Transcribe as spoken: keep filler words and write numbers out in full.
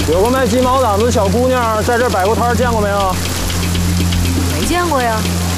有个卖鸡毛掸子的小姑娘在这儿摆过摊，见过没有？ 没见过呀。